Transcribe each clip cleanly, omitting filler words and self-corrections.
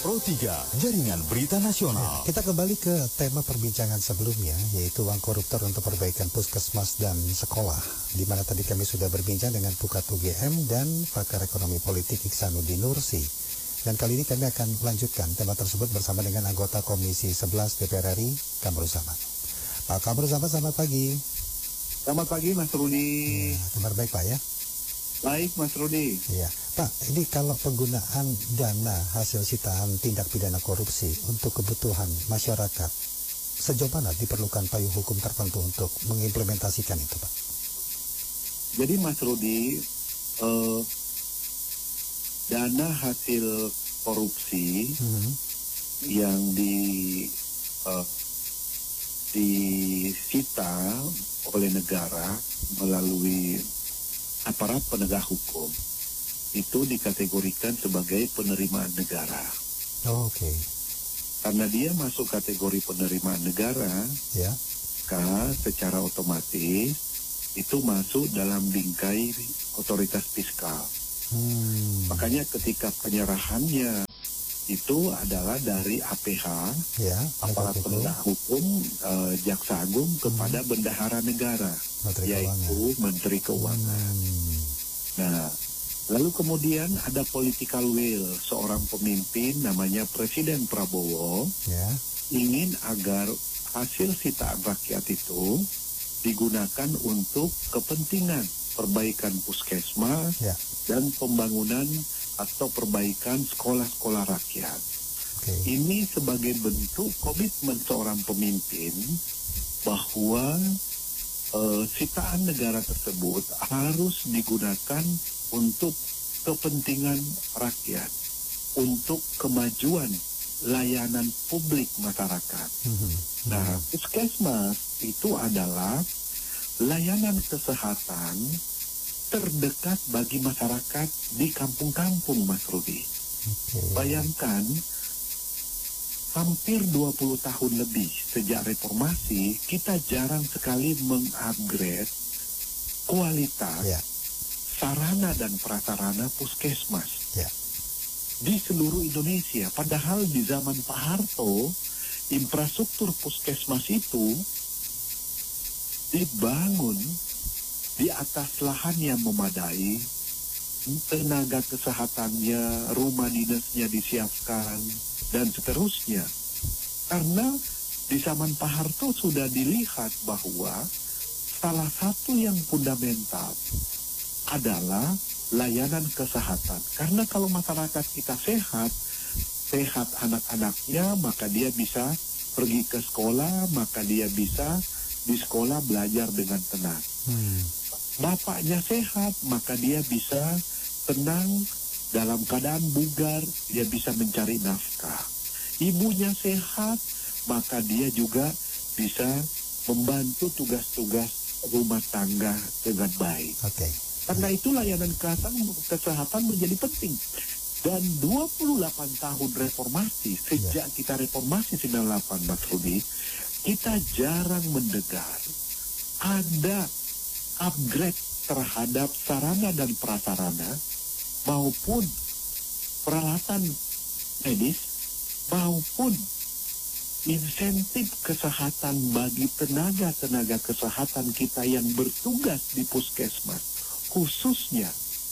Pro 3, Jaringan Berita Nasional. Kita kembali ke tema perbincangan sebelumnya, yaitu uang koruptor untuk perbaikan puskesmas dan sekolah, di mana tadi kami sudah berbincang dengan Pukat UGM dan pakar ekonomi politik Iksanuddin Nursi. Dan kali ini kami akan lanjutkan tema tersebut bersama dengan anggota Komisi 11 DPR RI, Kamrul Zaman. Pak Kamrul Zaman, selamat pagi. Selamat pagi, Mas Rudi. Ya, kabar baik, Pak, ya? Baik, Mas Rudi. Iya, Pak, ini kalau penggunaan dana hasil sitaan tindak pidana korupsi untuk kebutuhan masyarakat, sejauh mana diperlukan payung hukum tertentu untuk mengimplementasikan itu, Pak? Jadi, Mas Rudi, dana hasil korupsi yang disita oleh negara melalui aparat penegak hukum itu dikategorikan sebagai penerimaan negara. Oh, oke. Karena dia masuk kategori penerimaan negara, Ya. maka secara otomatis itu masuk dalam bingkai otoritas fiskal. Makanya ketika penyerahannya itu adalah dari APH, Ya, aparat penegak hukum, Jaksa Agung kepada bendahara negara, Menteri yaitu Keuangan. Menteri Keuangan. Nah, lalu kemudian ada political will, seorang pemimpin namanya Presiden Prabowo Ya. ingin agar hasil sitaan rakyat itu digunakan untuk kepentingan perbaikan puskesmas Ya. dan pembangunan atau perbaikan sekolah-sekolah rakyat. Oke. Ini sebagai bentuk komitmen seorang pemimpin bahwa sitaan negara tersebut harus digunakan untuk kepentingan rakyat, untuk kemajuan layanan publik masyarakat. Nah, puskesmas itu adalah layanan kesehatan terdekat bagi masyarakat di kampung-kampung, Mas Rudi. Bayangkan, hampir 20 tahun lebih sejak reformasi, kita jarang sekali mengupgrade kualitas sarana dan prasarana puskesmas di seluruh Indonesia. Padahal di zaman Pak Harto, infrastruktur puskesmas itu dibangun di atas lahan yang memadai, tenaga kesehatannya, rumah dinasnya disiapkan, dan seterusnya. Karena di zaman Pak Harto sudah dilihat bahwa salah satu yang fundamental adalah layanan kesehatan. Karena kalau masyarakat kita sehat, sehat anak-anaknya, maka dia bisa pergi ke sekolah, maka dia bisa di sekolah belajar dengan tenang. Bapaknya sehat, maka dia bisa tenang dalam keadaan bugar, dia bisa mencari nafkah. Ibunya sehat, maka dia juga bisa membantu tugas-tugas rumah tangga dengan baik. Karena itu layanan kesehatan menjadi penting. Dan 28 tahun reformasi, sejak kita reformasi 98, Mas Rudi, kita jarang mendengar ada upgrade terhadap sarana dan prasarana maupun peralatan medis maupun insentif kesehatan bagi tenaga-tenaga kesehatan kita yang bertugas di puskesmas, khususnya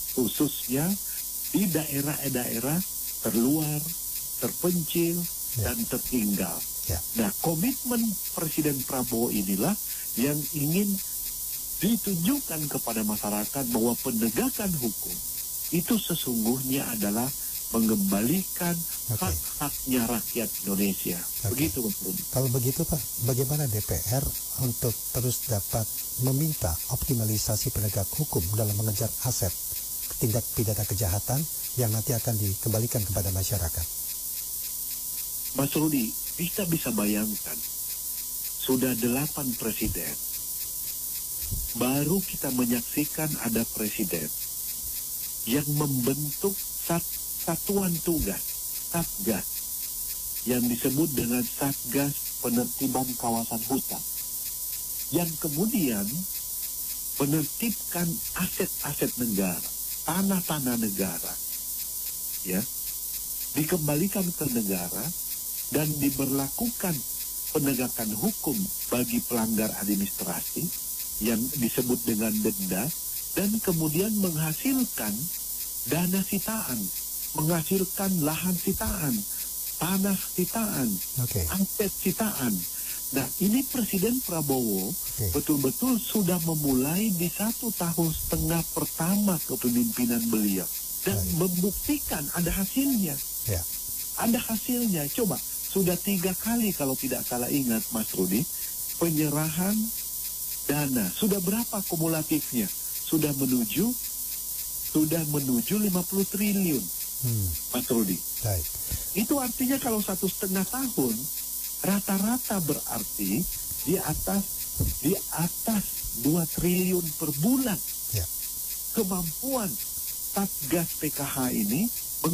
di daerah-daerah terluar, terpencil, dan tertinggal. Nah, komitmen Presiden Prabowo inilah yang ingin ditunjukkan kepada masyarakat bahwa penegakan hukum itu sesungguhnya adalah mengembalikan hak-haknya rakyat Indonesia. Begitu, Mas Rudi. Kalau begitu, Pak, bagaimana DPR untuk terus dapat meminta optimalisasi penegak hukum dalam mengejar aset tindak pidana kejahatan yang nanti akan dikembalikan kepada masyarakat? Mas Rudi, kita bisa bayangkan, sudah 8 presiden, baru kita menyaksikan ada presiden yang membentuk satuan tugas, Satgas, yang disebut dengan Satgas Penertiban Kawasan Hutan, yang kemudian menertibkan aset-aset negara, tanah-tanah negara, ya, dikembalikan ke negara dan diberlakukan penegakan hukum bagi pelanggar administrasi yang disebut dengan denda, dan kemudian menghasilkan dana sitaan, menghasilkan lahan sitaan, tanah sitaan, aset sitaan. Nah, ini Presiden Prabowo betul-betul sudah memulai di 1,5 tahun pertama kepemimpinan beliau dan membuktikan ada hasilnya. Ada hasilnya. Coba, sudah 3 kali kalau tidak salah ingat Mas Rudi, penyerahan dana. Sudah berapa kumulatifnya? Sudah menuju 50 triliun, Mas Rudi. Itu artinya kalau 1,5 tahun, rata-rata berarti di atas 2 triliun per bulan. Kemampuan Satgas PKH ini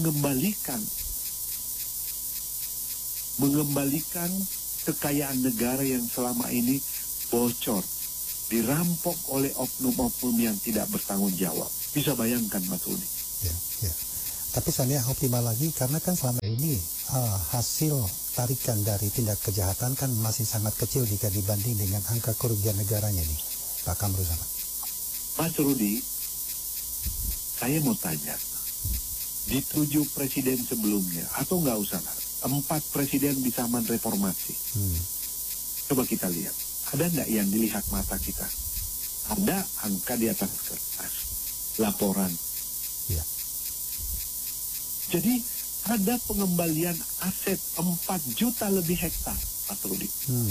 mengembalikan kekayaan negara yang selama ini bocor, dirampok oleh oknum-oknum yang tidak bertanggung jawab. Bisa bayangkan, Mas Rudi. Tapi seandainya optimal lagi, karena kan selama ini hasil tarikan dari tindak kejahatan kan masih sangat kecil jika dibanding dengan angka kerugian negaranya nih, Pak Kamru Samad. Mas Rudi, saya mau tanya, di 7 presiden sebelumnya, atau nggak usah, 4 presiden di zaman reformasi, coba kita lihat, ada nggak yang dilihat mata kita? Ada angka di atas kertas, laporan. Jadi ada pengembalian aset 4 juta lebih hektar, Pak Rudi.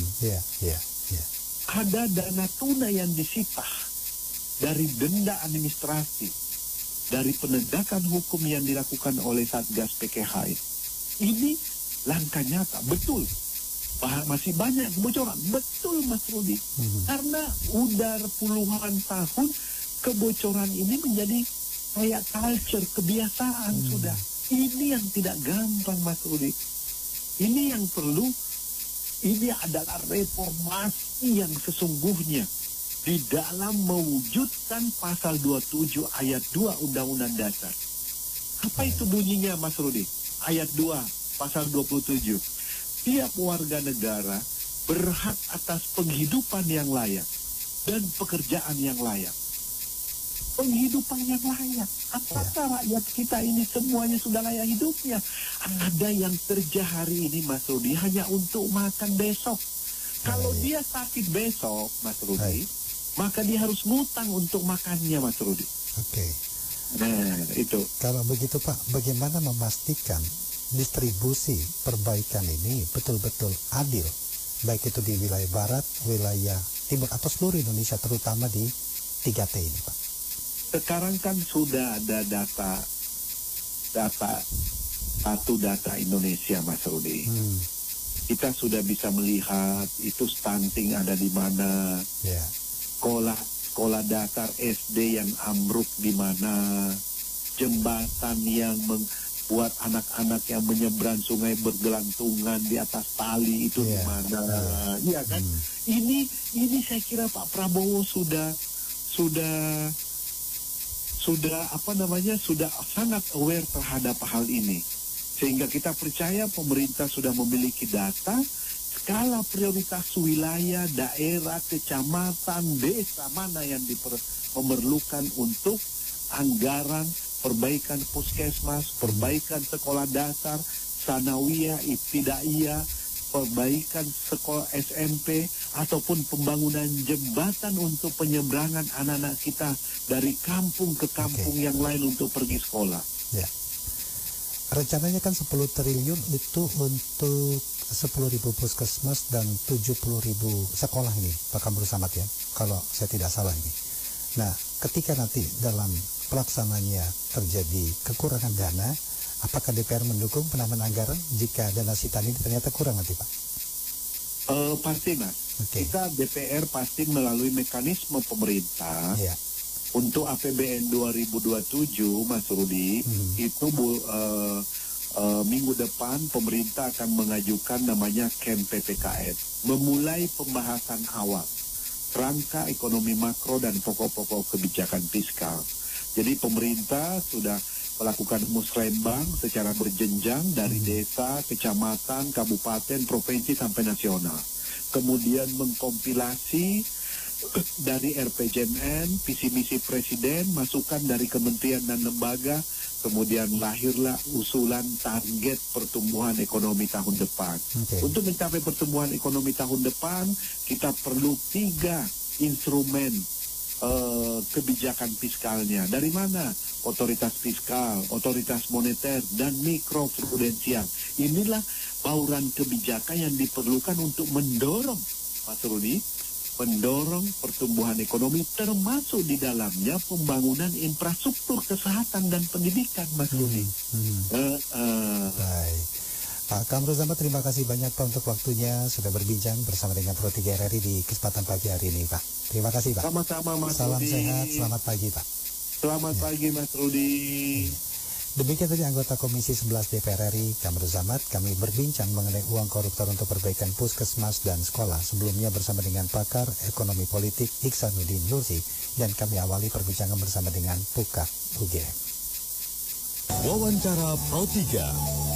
Ada dana tunai yang disita dari denda administrasi, dari penegakan hukum yang dilakukan oleh Satgas PKH. Ini langkah nyata, betul. Masih banyak kebocoran, betul Mas Rudi. Karena udah puluhan tahun kebocoran ini menjadi kayak culture, kebiasaan sudah. Ini yang tidak gampang, Mas Rudi. Ini yang perlu, ini adalah reformasi yang sesungguhnya di dalam mewujudkan pasal 27 ayat 2 Undang-Undang Dasar. Apa itu bunyinya, Mas Rudi? Ayat 2, pasal 27. Tiap warga negara berhak atas penghidupan yang layak dan pekerjaan yang layak. Penghidupan yang layak. Apakah rakyat kita ini semuanya sudah layak hidupnya? Ada yang kerja hari ini, Mas Rudi, hanya untuk makan besok. Kalau dia sakit besok, Mas Rudi, maka dia harus ngutang untuk makannya, Mas Rudi. Nah, itu. Kalau begitu, Pak, bagaimana memastikan distribusi perbaikan ini betul-betul adil, baik itu di wilayah barat, wilayah timur, atau seluruh Indonesia, terutama di 3T ini, Pak? Sekarang kan sudah ada data Indonesia, Mas Rudi. Kita sudah bisa melihat itu stunting ada di mana, sekolah dasar SD yang ambruk di mana, jembatan yang membuat anak-anak yang menyeberang sungai bergelantungan di atas tali itu di mana, iya kan? Ini saya kira Pak Prabowo sudah sangat aware terhadap hal ini, sehingga kita percaya pemerintah sudah memiliki data skala prioritas wilayah, daerah, kecamatan, desa mana yang memerlukan untuk anggaran perbaikan puskesmas, perbaikan sekolah dasar, sanawiyah, ibtidaiyah, perbaikan sekolah SMP, ataupun pembangunan jembatan untuk penyeberangan anak-anak kita dari kampung ke kampung yang lain untuk pergi sekolah. Rencananya kan 10 triliun itu untuk 10.000 puskesmas dan 70.000 sekolah ini, Pak Kamru Samad ya, kalau saya tidak salah ini. Nah, ketika nanti dalam pelaksananya terjadi kekurangan dana, apakah DPR mendukung penambahan anggaran jika dana sitaan ini ternyata kurang nanti, Pak? Pasti, Mas. Kita DPR pasti melalui mekanisme pemerintah untuk APBN 2027, Mas Rudi, itu minggu depan pemerintah akan mengajukan namanya KEM PPKN, memulai pembahasan awal kerangka ekonomi makro dan pokok-pokok kebijakan fiskal. Jadi pemerintah sudah melakukan musrembang secara berjenjang dari desa, kecamatan, kabupaten, provinsi sampai nasional. Kemudian mengkompilasi dari RPJMN, visi misi presiden, masukan dari kementerian dan lembaga, kemudian lahirlah usulan target pertumbuhan ekonomi tahun depan. Untuk mencapai pertumbuhan ekonomi tahun depan, kita perlu 3 instrumen kebijakan fiskalnya. Dari mana? Otoritas fiskal, otoritas moneter, dan mikroprudensial. Inilah bauran kebijakan yang diperlukan untuk mendorong, Mas Rudi, mendorong pertumbuhan ekonomi, termasuk di dalamnya pembangunan infrastruktur kesehatan dan pendidikan, Mas Rudi. Baik. Pak Kamru Zambat, terima kasih banyak Pak untuk waktunya sudah berbincang bersama dengan Pro 3 RRI di kesempatan pagi hari ini, Pak. Terima kasih, Pak. Sama-sama, Mas Salam Rudi. sehat, selamat pagi, Pak. Selamat pagi, Mas Rudi. Demikian tadi anggota Komisi 11 DPR RI, Kamru Zambat, kami berbincang mengenai uang koruptor untuk perbaikan puskesmas dan sekolah. Sebelumnya bersama dengan pakar ekonomi politik Iksanuddin Nursi, dan kami awali perbincangan bersama dengan Pukat UGM. Wawancara Pro 3.